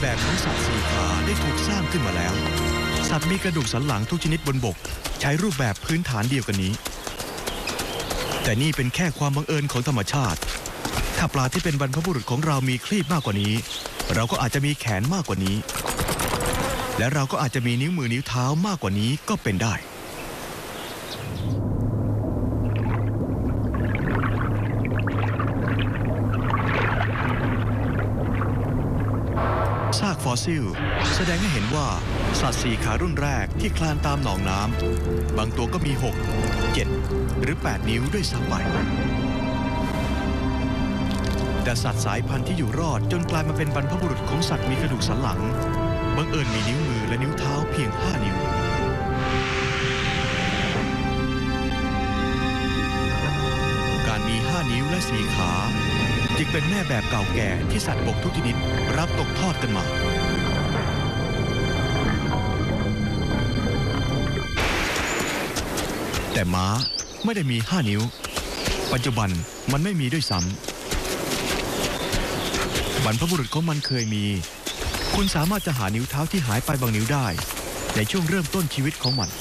แบบของสัตว์สี่ขาได้ถูกสร้างขึ้นมาแล้วสัตว์มีกระดูกสันหลังทุกชนิดบนบกใช้รูปแบบพื้นฐานเดียวกันนี้แต่นี่เป็นแค่ความบังเอิญของธรรมชาติถ้าปลาที่เป็นบรรพบุรุษของเรามีคลีบมากกว่านี้เราก็อาจจะมีแขนมากกว่านี้และเราก็อาจจะมีนิ้วมือนิ้วเท้ามากกว่านี้ก็เป็นได้ซากฟอสซิลแสดงให้เห็นว่าสัตว์สี่ขารุ่นแรกที่คลานตามหนองน้ำบางตัวก็มี6 7หรือ8นิ้วด้วยซ้ำไปแต่สัตว์สายพันธุ์ที่อยู่รอดจนกลายมาเป็นบรรพบุรุษของสัตว์มีกระดูกสันหลังบังเอิญมีนิ้วมือและนิ้วเท้าเพียง5 นิ้วการมี5 นิ้วและ4 ขาจึงเป็นแม่แบบเก่าแก่ที่สัตว์บกทุกชนิดรับตกทอดกันมาแต่ม้าไม่ได้มี5 นิ้วปัจจุบันมันไม่มีด้วยซ้ำบรรพบุรุษของมันเคยมีคุณสามารถจะหานิ้วเท้าที่หายไปบางนิ้วได้ในช่วงเริ่มต้นชีวิตของมัน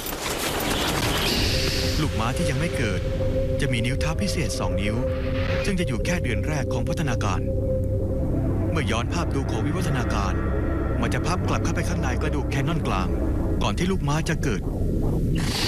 ลูกม้าที่ยังไม่เกิดจะมีนิ้วเท้าพิเศษ2 นิ้วซึ่งจะอยู่แค่เดือนแรกของพัฒนาการเมื่อย้อนภาพดูของวิวัฒนาการมันจะพับกลับเข้าไปข้างในกระดูกแคนนอนกลางก่อนที่ลูกม้าจะเกิด